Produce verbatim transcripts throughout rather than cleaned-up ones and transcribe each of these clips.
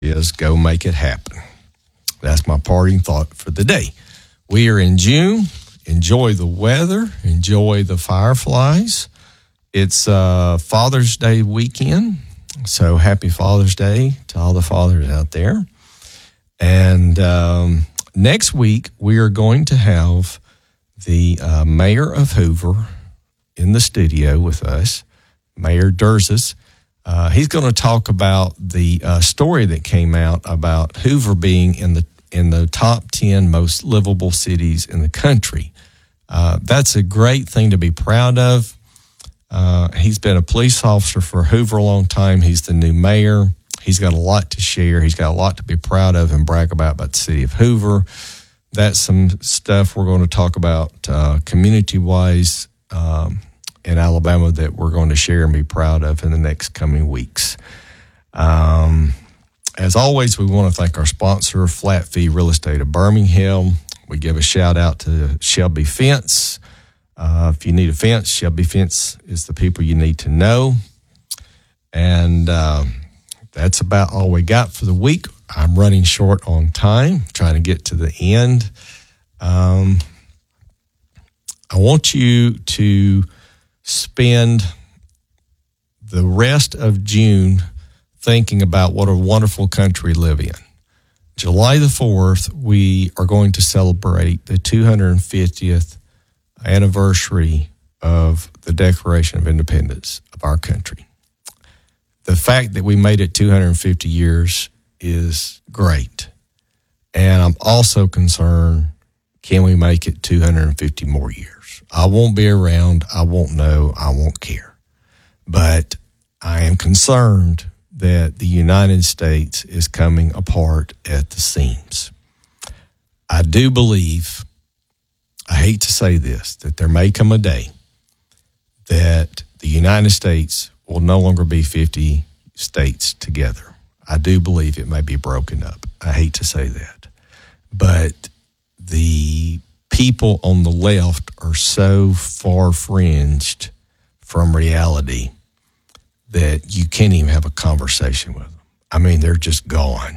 is go make it happen. That's my parting thought for the day. We are in June. Enjoy the weather. Enjoy the fireflies. It's uh, Father's Day weekend, so happy Father's Day to all the fathers out there. And um, next week, we are going to have the uh, mayor of Hoover in the studio with us, Mayor Durzis. Uh, he's going to talk about the uh, story that came out about Hoover being in the in the top ten most livable cities in the country. Uh, that's a great thing to be proud of. Uh, he's been a police officer for Hoover a long time. He's the new mayor. He's got a lot to share. He's got a lot to be proud of and brag about about the city of Hoover. That's some stuff we're going to talk about uh, community-wise um, in Alabama that we're going to share and be proud of in the next coming weeks. Um, as always, we want to thank our sponsor, Flat Fee Real Estate of Birmingham. We give a shout out to Shelby Fence. Uh, if you need a fence, Shelby Fence is the people you need to know. And uh, that's about all we got for the week. I'm running short on time, trying to get to the end. Um, I want you to spend the rest of June thinking about what a wonderful country we live in. July the fourth, we are going to celebrate the two hundred fiftieth anniversary of the Declaration of Independence of our country. The fact that we made it two hundred fifty years is great. And I'm also concerned, can we make it two hundred fifty more years? I won't be around. I won't know. I won't care. But I am concerned that the United States is coming apart at the seams. I do believe, I hate to say this, that there may come a day that the United States will no longer be fifty states together. I do believe it may be broken up. I hate to say that. But the people on the left are so far fringed from reality that you can't even have a conversation with them. I mean, they're just gone.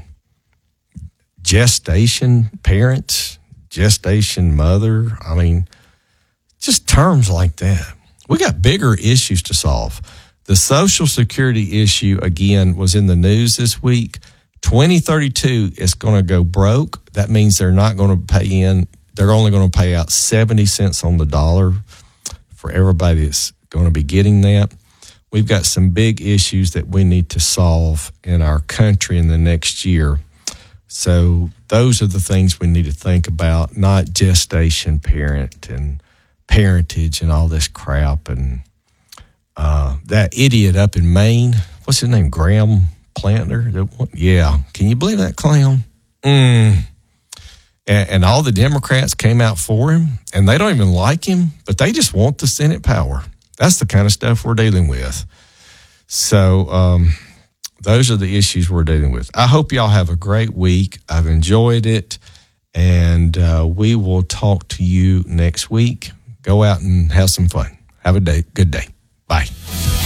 Gestation parents, gestation mother, I mean, just terms like that. We got bigger issues to solve. The Social Security issue, again, was in the news this week. twenty thirty-two is going to go broke. That means they're not going to pay in. They're only going to pay out seventy cents on the dollar for everybody that's going to be getting that. We've got some big issues that we need to solve in our country in the next year. So those are the things we need to think about, not gestation parent and parentage and all this crap. And uh, that idiot up in Maine, what's his name, Graham Planter? Yeah, can you believe that clown? Mm. And, and all the Democrats came out for him, and they don't even like him, but they just want the Senate power. That's the kind of stuff we're dealing with. So um, those are the issues we're dealing with. I hope y'all have a great week. I've enjoyed it, and uh, we will talk to you next week. Go out and have some fun. Have a day, good day. Bye.